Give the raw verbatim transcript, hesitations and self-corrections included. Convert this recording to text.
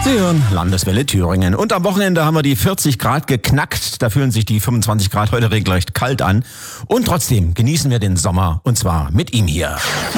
Sie hören Landeswelle Thüringen. Und am Wochenende haben wir die vierzig Grad geknackt. Da fühlen sich die fünfundzwanzig Grad heute regelrecht kalt an. Und trotzdem genießen wir den Sommer. Und zwar mit ihm hier.